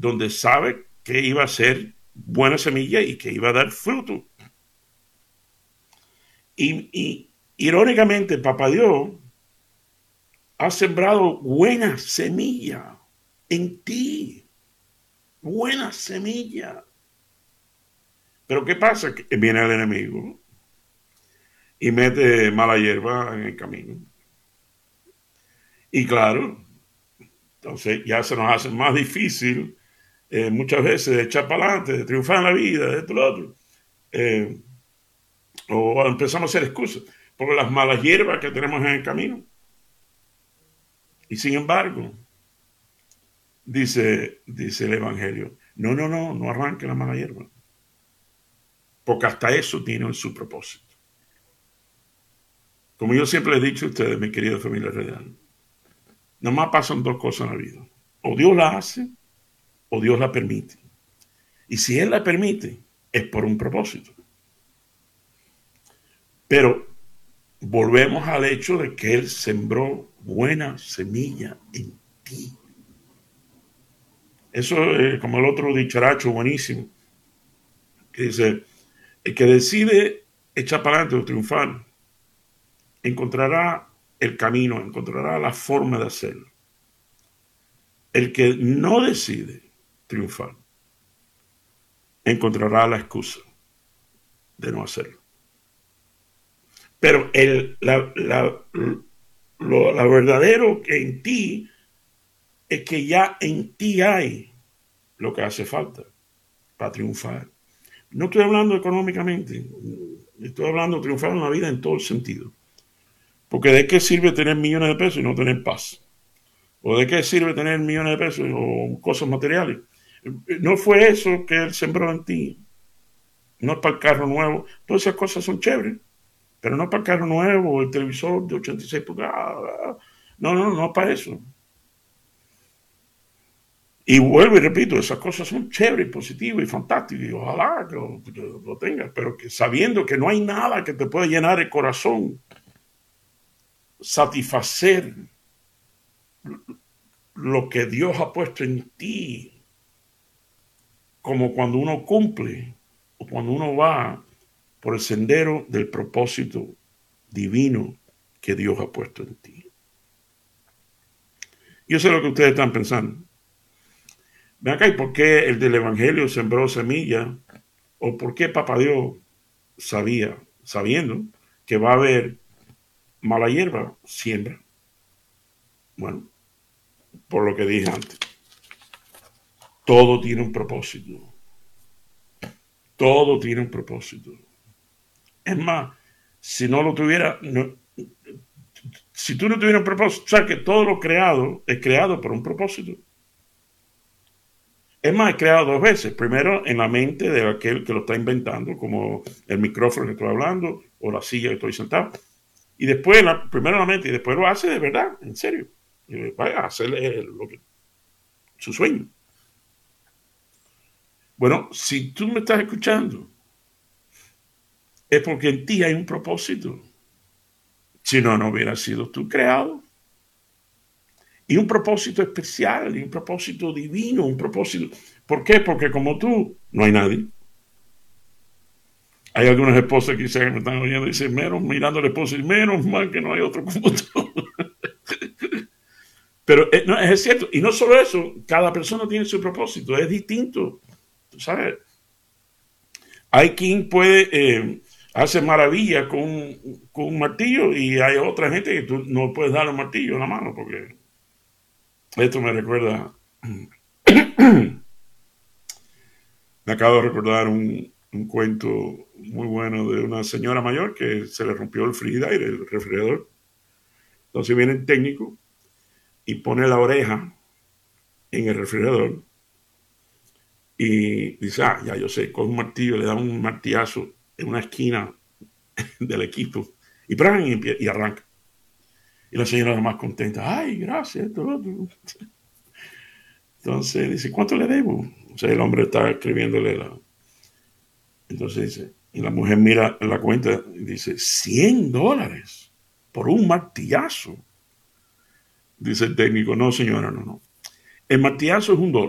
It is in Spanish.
donde sabe que iba a ser buena semilla y que iba a dar fruto. Y irónicamente, Papá Dios ha sembrado buena semilla en ti, buena semilla. Pero ¿qué pasa? Que viene el enemigo y mete mala hierba en el camino. Y claro, entonces ya se nos hace más difícil muchas veces de echar para adelante, de triunfar en la vida, de esto, lo otro. Eh, o empezamos a hacer excusas por las malas hierbas que tenemos en el camino. Y sin embargo, dice el Evangelio, no arranque la mala hierba. Porque hasta eso tiene su propósito. Como yo siempre les he dicho a ustedes, mi querida familia real, nomás pasan dos cosas en la vida. O Dios la hace o Dios la permite. Y si Él la permite, es por un propósito. Pero volvemos al hecho de que Él sembró buena semilla en ti. Eso es como el otro dicharacho buenísimo, que dice, el que decide echar para adelante o triunfar, encontrará el camino, encontrará la forma de hacerlo. El que no decide triunfar, encontrará la excusa de no hacerlo. Pero la verdadero que en ti es que ya en ti hay lo que hace falta para triunfar. No estoy hablando económicamente, estoy hablando de triunfar en la vida en todo el sentido. Porque ¿de qué sirve tener millones de pesos y no tener paz? ¿O de qué sirve tener millones de pesos o cosas materiales? No fue eso que Él sembró en ti. No es para el carro nuevo. Todas esas cosas son chéveres. Pero no para el carro nuevo, el televisor de 86 pulgadas. No es para eso. Y vuelvo y repito, esas cosas son chéveres, positivas y fantásticas. Y ojalá que lo tengas. Pero que sabiendo que no hay nada que te pueda llenar el corazón, satisfacer lo que Dios ha puesto en ti, como cuando uno cumple o cuando uno va por el sendero del propósito divino que Dios ha puesto en ti. Yo sé lo que ustedes están pensando. Ven acá, ¿y por qué el del Evangelio sembró semilla? ¿O por qué Papá Dios sabiendo que va a haber mala hierba, siembra? Bueno, por lo que dije antes, todo tiene un propósito. Todo tiene un propósito. Es más, si no lo tuviera, si tú no tuvieras un propósito, sabes que todo lo creado es creado por un propósito. Es más, es creado dos veces. Primero, en la mente de aquel que lo está inventando, como el micrófono que estoy hablando o la silla que estoy sentado. Y después, primero en la mente y después lo hace de verdad, en serio. Vaya a hacer su sueño. Bueno, si tú me estás escuchando, es porque en ti hay un propósito. Si no, no hubiera sido tú creado. Y un propósito especial, y un propósito divino, un propósito. ¿Por qué? Porque como tú, no hay nadie. Hay algunas esposas que quizás me están oyendo y dicen, menos mirando al esposo, y menos mal que no hay otro como tú. Pero no, es cierto. Y no solo eso, cada persona tiene su propósito, es distinto. ¿Tú sabes? Hay quien puede hacer maravilla con un martillo y hay otra gente que tú no puedes darle un martillo en la mano porque esto me recuerda, me acabo de recordar un cuento muy bueno de una señora mayor que se le rompió el frigidaire, el refrigerador. Entonces viene el técnico y pone la oreja en el refrigerador y dice, ya yo sé, coge un martillo, le da un martillazo en una esquina del equipo y arranca. Y la señora más contenta, ay, gracias, todo. Entonces dice, ¿cuánto le debo? O sea, el hombre está escribiéndole Entonces dice, y la mujer mira en la cuenta y dice, $100 por un martillazo. Dice el técnico, no señora, no. El martillazo es $1.